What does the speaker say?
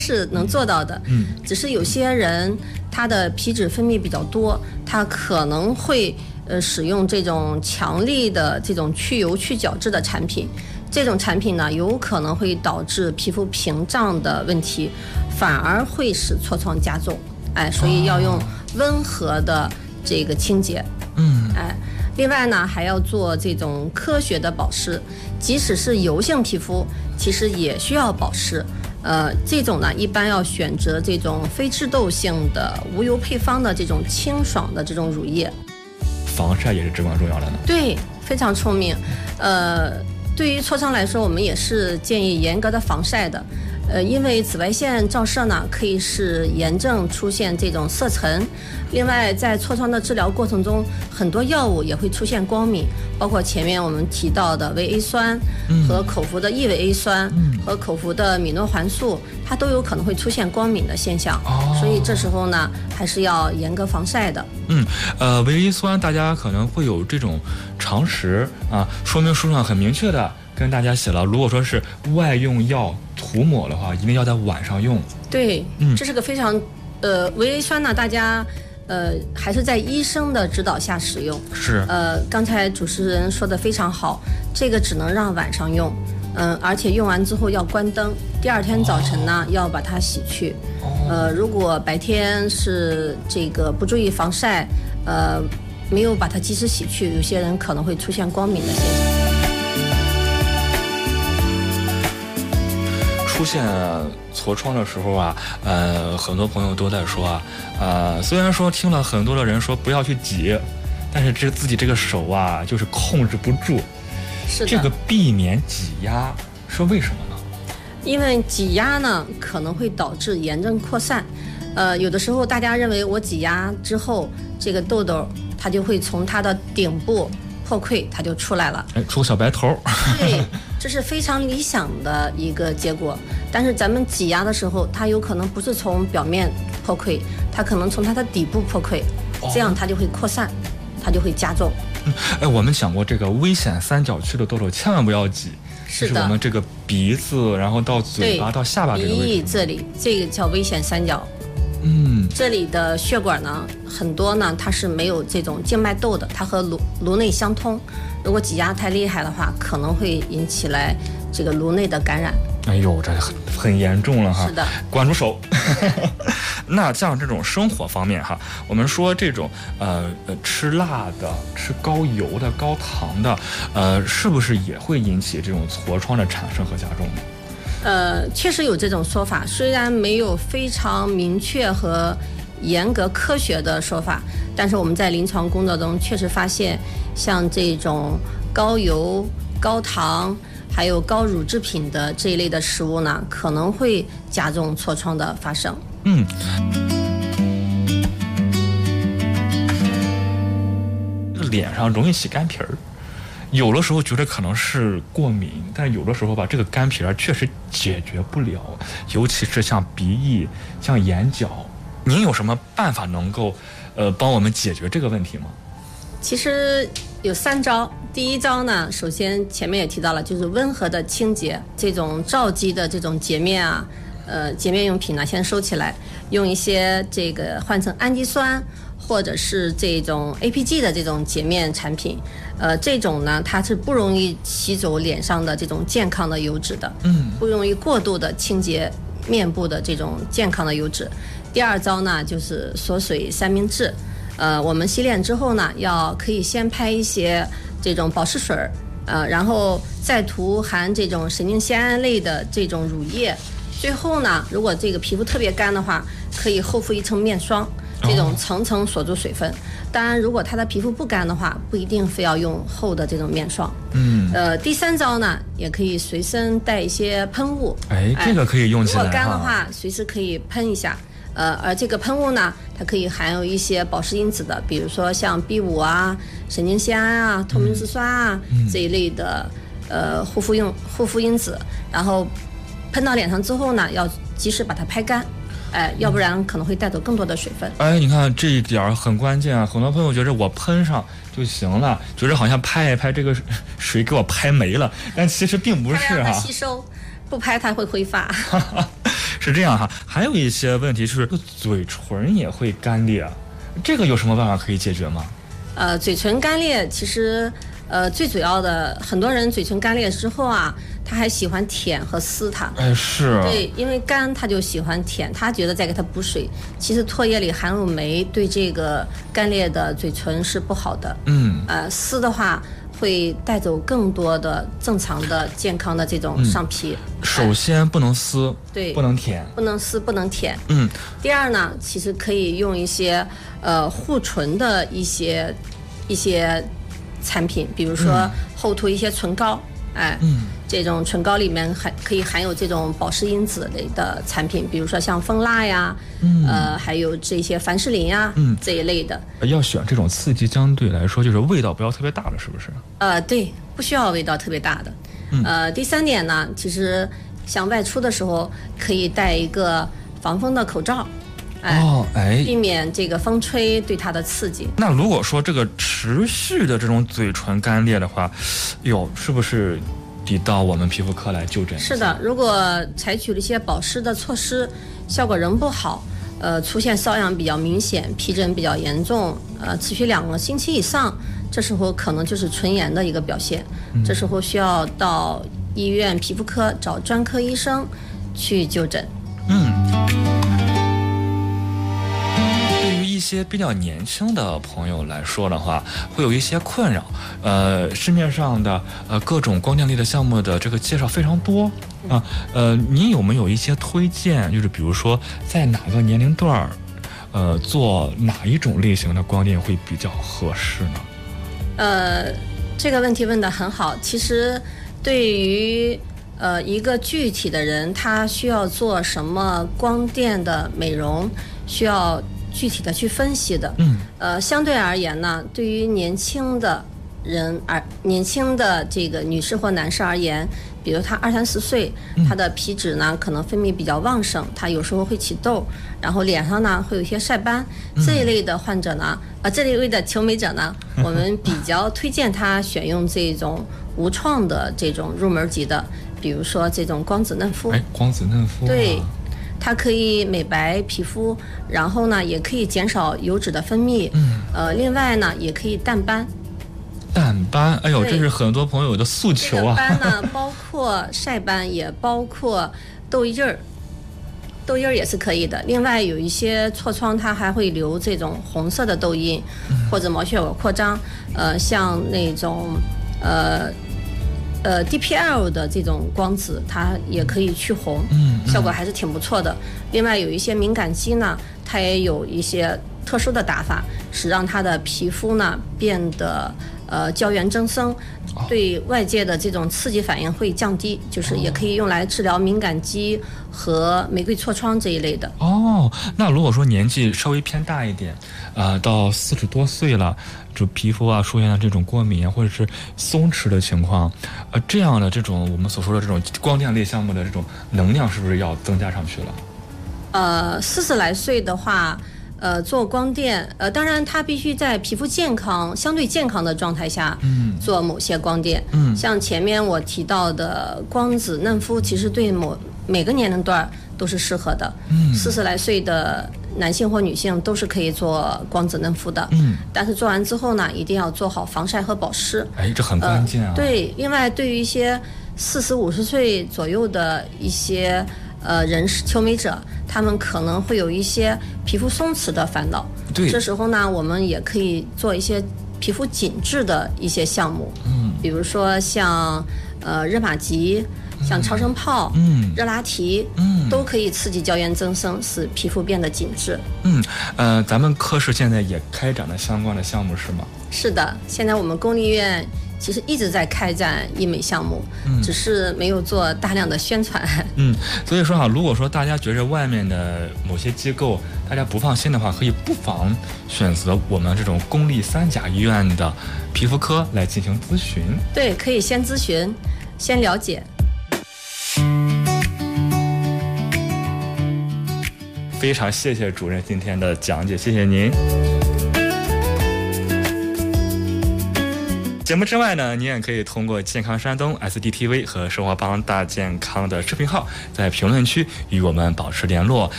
是能做到的。只是有些人他的皮脂分泌比较多，他可能会使用这种强力的这种去油去角质的产品。这种产品呢，有可能会导致皮肤屏障的问题，反而会使痤疮加重。所以要用温和的这个清洁。另外呢，还要做这种科学的保湿，即使是油性皮肤，其实也需要保湿。这种呢，一般要选择这种非致痘性的无油配方的这种清爽的这种乳液。 防晒也是至关重要的呢。 对，非常聪明。对于痤疮来说，我们也是建议严格的防晒的。因为紫外线照射呢，可以使炎症出现这种色沉。另外，在痤疮的治疗过程中，很多药物也会出现光敏，包括前面我们提到的维 A 酸和口服的异维 A 酸和口服的米诺环素，它都有可能会出现光敏的现象。所以这时候呢，还是要严格防晒的。 维 A 酸大家可能会有这种常识啊，说明书上很明确的跟大家写了，如果说是外用药涂抹的话，一定要在晚上用。 对，这是个非常维 A 酸呢，大家还是在医生的指导下使用。 是。 刚才主持人说的非常好，这个只能让晚上用。而且用完之后要关灯，第二天早晨呢要把它洗去。如果白天是这个不注意防晒，没有把它及时洗去，有些人可能会出现光敏的现象。 出现痤疮的时候啊，很多朋友都在说虽然说听了很多的人说不要去挤，但是自己这个手啊，就是控制不住。 是的。 这个避免挤压是为什么呢？ 因为挤压呢，可能会导致炎症扩散。有的时候大家认为我挤压之后，这个痘痘它就会从它的顶部破溃，它就出来了， 出个小白头。 对，这是非常理想的一个结果。但是咱们挤压的时候，它有可能不是从表面破溃，它可能从它的底部破溃，这样它就会扩散，它就会加重。 我们讲过这个危险三角区的痘痘千万不要挤。 是的。 就是我们这个鼻子，然后到嘴巴到下巴这个位置。 鼻翼这里，这个叫危险三角。这里的血管呢，很多呢它是没有这种静脉窦的，它和颅内相通。如果挤压太厉害的话，可能会引起来这个颅内的感染。 哎呦，这很严重了哈！ 是的， 管住手。那像这种生活方面哈，我们说这种吃辣的、吃高油的、高糖的，是不是也会引起这种痤疮的产生和加重呢？ 确实有这种说法，虽然没有非常明确和严格科学的说法，但是我们在临床工作中确实发现，像这种高油、高糖还有高乳制品的这一类的食物呢，可能会加重痤疮的发生。 脸上容易起干皮儿，有的时候觉得可能是过敏，但有的时候吧，这个干皮儿确实解决不了，尤其是像鼻翼、像眼角，您有什么办法能够帮我们解决这个问题吗？ 其实有3招。第一招呢，首先前面也提到了，就是温和的清洁，这种皂基的这种洁面啊，洁面用品呢，先收起来，用一些这个换成氨基酸或者是这种 APG 的这种洁面产品，这种呢，它是不容易吸走脸上的这种健康的油脂的，不容易过度的清洁面部的这种健康的油脂。第二招呢，就是锁水三明治。我们洗脸之后呢，可以先拍一些这种保湿水，然后再涂含这种神经酰胺类的这种乳液。最后呢，如果这个皮肤特别干的话，可以厚敷一层面霜，这种层层锁住水分。当然，如果他的皮肤不干的话，不一定非要用厚的这种面霜。第3招呢，也可以随身带一些喷雾。 这个可以用起来。 如果干的话，随时可以喷一下。而这个喷雾呢，它可以含有一些保湿因子的，比如说像 B5啊、神经酰胺啊、透明质酸啊这一类的护肤因子。然后喷到脸上之后呢，要及时把它拍干，要不然可能会带走更多的水分。 你看这一点很关键啊！很多朋友觉得我喷上就行了，觉得好像拍一拍这个水给我拍没了，但其实并不是它让它吸收，不拍它会挥发。 是这样哈。还有一些问题是嘴唇也会干裂，这个有什么办法可以解决吗？ 嘴唇干裂其实最主要的，很多人嘴唇干裂之后啊，他还喜欢舔和撕它。 是。 对，因为干他就喜欢舔，他觉得在给它补水。其实唾液里含有酶，对这个干裂的嘴唇是不好的。撕的话会带走更多的正常的健康的这种上皮。 首先不能撕， 对， 不能舔， 不能撕，不能舔。第二呢，其实可以用一些护唇的一些产品，比如说后涂一些唇膏，这种唇膏里面可以含有这种保湿因子类的产品，比如说像蜂蜡呀，还有这些凡士林呀，这一类的。 要选这种刺激，相对来说就是味道不要特别大的，是不是？ 对，不需要味道特别大的。第三点呢，其实像外出的时候可以戴一个防风的口罩。避免这个风吹对它的刺激。 那如果说这个持续的这种嘴唇干裂的话，是不是得到我们皮肤科来就诊？ 是的，如果采取了一些保湿的措施，效果仍不好，出现瘙痒比较明显，皮疹比较严重，持续2个星期以上，这时候可能就是唇炎的一个表现。这时候需要到医院皮肤科找专科医生去就诊。 一些比较年轻的朋友来说的话，会有一些困扰。市面上的各种光电类的项目的这个介绍非常多啊。您有没有一些推荐？就是比如说在哪个年龄段做哪一种类型的光电会比较合适呢？这个问题问得很好。其实对于一个具体的人，他需要做什么光电的美容，需要具体的去分析的。相对而言呢，对于年轻的这个女士或男士而言，比如他20-30岁，他的皮脂呢可能分泌比较旺盛，他有时候会起痘，然后脸上呢会有一些晒斑，这一类的患者呢，这一类的求美者呢，我们比较推荐他选用这种无创的这种入门级的，比如说这种光子嫩肤。 光子嫩肤。 对。它可以美白皮肤，然后呢，也可以减少油脂的分泌。另外呢，也可以淡斑。 淡斑，这是很多朋友的诉求啊。 斑呢，包括晒斑，也包括痘印儿，痘印儿也是可以的。另外有一些痤疮，它还会留这种红色的痘印，或者毛血管扩张。像那种DPL 的这种光子，它也可以去红，效果还是挺不错的。另外有一些敏感肌呢，它也有一些特殊的打法，使让它的皮肤呢变得胶原增生，对外界的这种刺激反应会降低，就是也可以用来治疗敏感肌和玫瑰痤疮这一类的。 那如果说年纪稍微偏大一点，到40多岁了，就皮肤出现了这种过敏或者是松弛的情况，这样的这种我们所说的这种光电类项目的这种能量是不是要增加上去了 ？40来岁的话，做光电，当然它必须在皮肤相对健康的状态下，做某些光电。像前面我提到的光子嫩肤，其实对每个年龄段都是适合的。40来岁的男性或女性都是可以做光子嫩肤的。但是做完之后呢，一定要做好防晒和保湿。 这很关键啊。 对，另外对于一些40-50岁左右的一些求美者，他们可能会有一些皮肤松弛的烦恼。 对， 这时候呢，我们也可以做一些皮肤紧致的一些项目。比如说像热玛吉，像超声炮，热拉提，都可以刺激胶原增生，使皮肤变得紧致。 咱们科室现在也开展了相关的项目是吗？ 是的，现在我们公立医院其实一直在开展医美项目，只是没有做大量的宣传。 所以说如果说大家觉着外面的某些机构大家不放心的话，可以不妨选择我们这种公立3甲医院的皮肤科来进行咨询。 对，可以先咨询，先了解。 非常谢谢主任今天的讲解，谢谢您。 节目之外呢，你也可以通过健康山东 SDTV 和生活帮大健康的视频号，在评论区与我们保持联络，